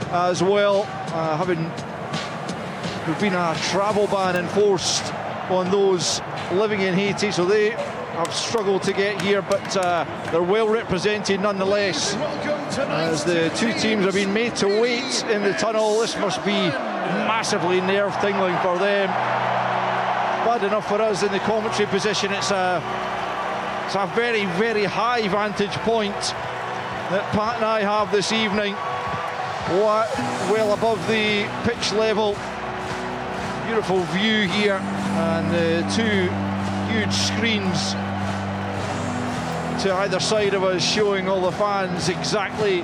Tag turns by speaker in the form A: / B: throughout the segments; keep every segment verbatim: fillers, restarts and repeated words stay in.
A: as well, uh, having there's been a travel ban enforced on those living in Haiti, so they have struggled to get here, but uh, they're well represented nonetheless. As the two teams have been made to wait in the tunnel, this must be massively nerve-tingling for them. Bad enough for us in the commentary position. It's a, it's a very, very high vantage point that Pat and I have this evening, well above the pitch level. Beautiful view here, and the two huge screens to either side of us showing all the fans exactly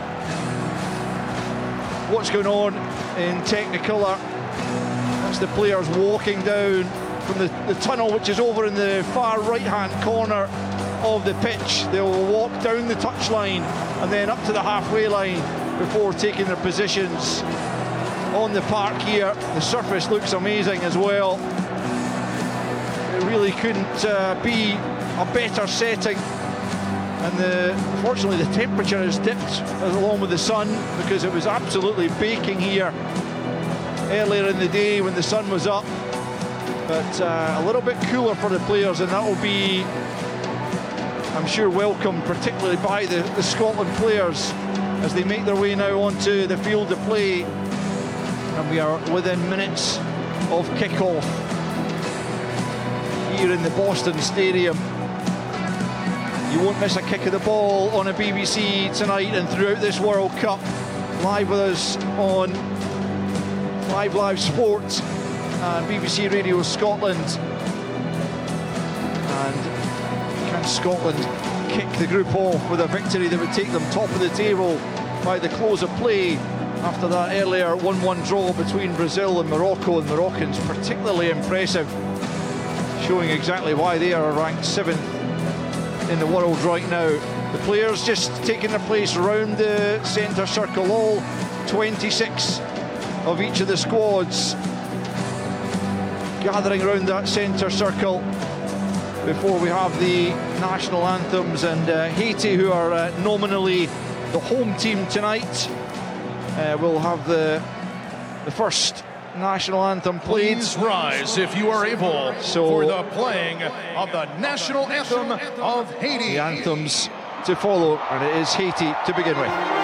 A: what's going on in Technicolor. That's the players walking down from the, the tunnel, which is over in the far right-hand corner of the pitch. They'll walk down the touchline and then up to the halfway line before taking their positions on the park here. The surface looks amazing as well. It really couldn't uh, be a better setting. And the, unfortunately the temperature has dipped along with the sun, because it was absolutely baking here earlier in the day when the sun was up. But uh, a little bit cooler for the players, and that will be, I'm sure, welcomed particularly by the, the Scotland players as they make their way now onto the field of play. And we are within minutes of kick-off here in the Boston Stadium. You won't miss a kick of the ball on a B B C tonight and throughout this World Cup. Live with us on Five Live Sports and B B C Radio Scotland. And can Scotland kick the group off with a victory that would take them top of the table by the close of play after that earlier one one draw between Brazil and Morocco? And Moroccans particularly impressive, showing exactly why they are ranked seventh in the world right now. The players just taking their place around the centre circle, all twenty-six of each of the squads gathering around that centre circle before we have the national anthems. And uh, Haiti, who are uh, nominally the home team tonight, uh, will have the the first national anthem played.
B: Please rise if you are able
A: so,
B: for the playing of the national anthem of Haiti.
A: The anthems to follow, and it is Haiti to begin with.